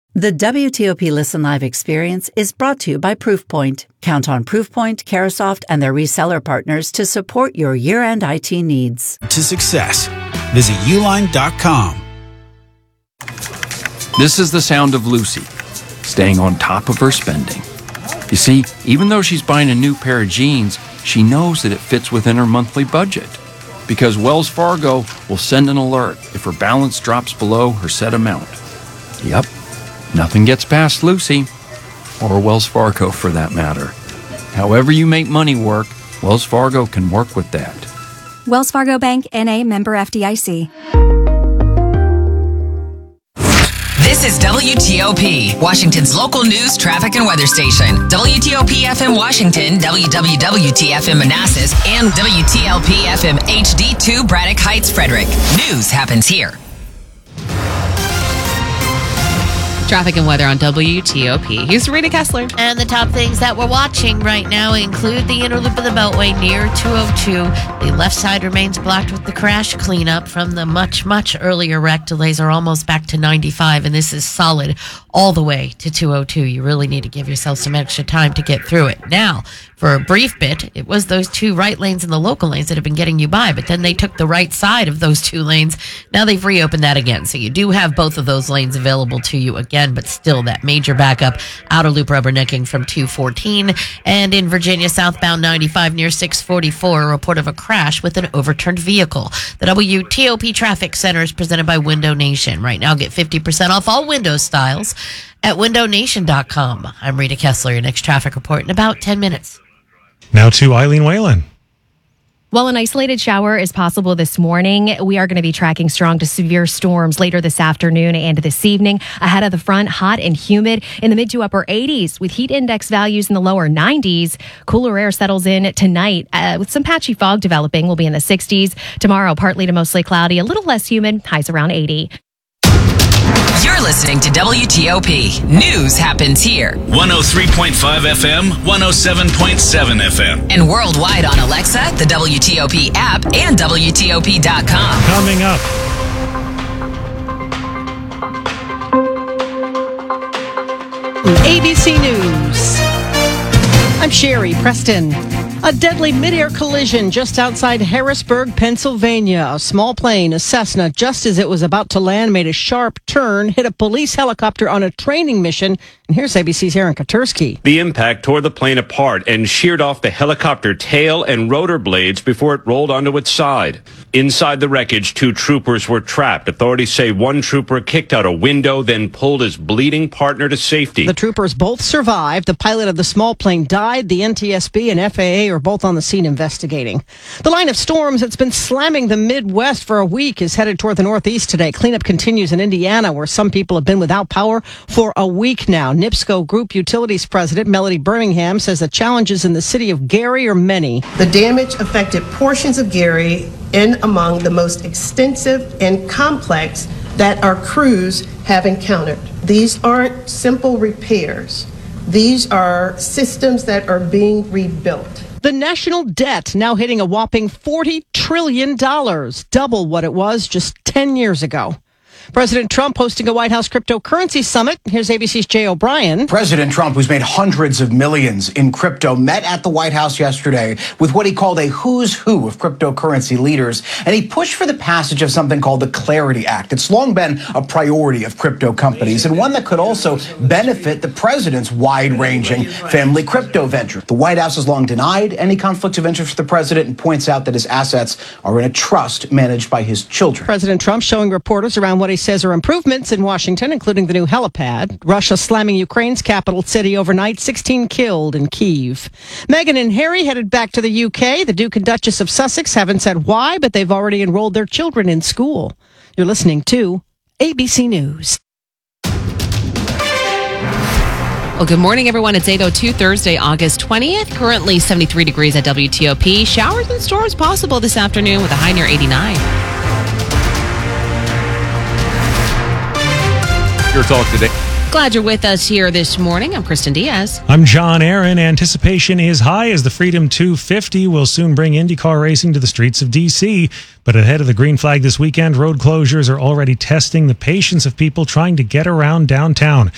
The WTOP Listen Live experience is brought to you by Proofpoint. Count on Proofpoint, Carasoft, and their reseller partners to support your year-end IT needs. To success. Visit Uline.com. This is the sound of Lucy, staying on top of her spending. You see, even though she's buying a new pair of jeans, she knows that it fits within her monthly budget. Because Wells Fargo will send an alert if her balance drops below her set amount. Yep. Nothing gets past Lucy, or Wells Fargo for that matter. However you make money work, Wells Fargo can work with that. Wells Fargo Bank, N.A., member FDIC. This is WTOP, Washington's local news, traffic, and weather station. WTOP FM Washington, WWWT-FM Manassas, and WTLP FM HD2 Braddock Heights, Frederick. News happens here. Traffic and weather on WTOP. Here's Rita Kessler. And the top things that we're watching right now include the inner loop of the Beltway near 202. The left side remains blocked with the crash cleanup from the much, much earlier wreck. Delays are almost back to 95, and this is solid all the way to 202. You really need to give yourself some extra time to get through it. Now, for a brief bit, it was those two right lanes and the local lanes that have been getting you by, but then they took the right side of those two lanes. Now they've reopened that again. So you do have both of those lanes available to you again, but still that major backup, outer loop rubbernecking from 214. And in Virginia, southbound 95 near 644, a report of a crash with an overturned vehicle. The WTOP Traffic Center is presented by Window Nation. Right now, get 50% off all window styles at windownation.com. I'm Rita Kessler. Your next traffic report in about 10 minutes. Now to Eileen Whalen. Well, an isolated shower is possible this morning. We are going to be tracking strong to severe storms later this afternoon and this evening. Ahead of the front, hot and humid in the mid to upper 80s with heat index values in the lower 90s. Cooler air settles in tonight with some patchy fog developing. We'll be in the 60s. Tomorrow, partly to mostly cloudy, a little less humid, highs around 80. You're listening to WTOP. News happens here. 103.5 FM, 107.7 FM. And worldwide on Alexa, the WTOP app, and WTOP.com. Coming up. ABC News. I'm Sherry Preston. A deadly mid-air collision just outside Harrisburg, Pennsylvania. A small plane, a Cessna, just as it was about to land, made a sharp turn, hit a police helicopter on a training mission. And here's ABC's Aaron Katursky. The impact tore the plane apart and sheared off the helicopter tail and rotor blades before it rolled onto its side. Inside the wreckage, 2 troopers were trapped. Authorities say one trooper kicked out a window, then pulled his bleeding partner to safety. The troopers both survived. The pilot of the small plane died. The NTSB and FAA are both on the scene investigating. The line of storms that's been slamming the Midwest for a week is headed toward the Northeast today. Cleanup continues in Indiana, where some people have been without power for a week now. NIPSCO Group Utilities President Melody Birmingham says the challenges in the city of Gary are many. The damage affected portions of Gary in among the most extensive and complex that our crews have encountered. These aren't simple repairs. These are systems that are being rebuilt. The national debt now hitting a whopping $40 trillion, double what it was just 10 years ago. President Trump hosting a White House cryptocurrency summit. Here's ABC's Jay O'Brien. President Trump, who's made hundreds of millions in crypto, met at the White House yesterday with what he called a who's who of cryptocurrency leaders. And he pushed for the passage of something called the Clarity Act. It's long been a priority of crypto companies and one that could also benefit the president's wide-ranging family crypto venture. The White House has long denied any conflicts of interest for the president and points out that his assets are in a trust managed by his children. President Trump showing reporters around what he says are improvements in Washington, including the new helipad. Russia slamming Ukraine's capital city overnight, 16 killed in Kyiv. Meghan and Harry headed back to the UK. The Duke and Duchess of Sussex haven't said why, but they've already enrolled their children in school. You're listening to ABC News. Well, good morning, everyone. It's 8:02, Thursday, August 20th. Currently 73 degrees at WTOP. Showers and storms possible this afternoon with a high near 89. Your talk today. Glad you're with us here this morning. I'm Kristen Diaz. I'm John Aaron. Anticipation is high as the Freedom 250 will soon bring IndyCar racing to the streets of D.C. But ahead of the green flag this weekend, road closures are already testing the patience of people trying to get around downtown.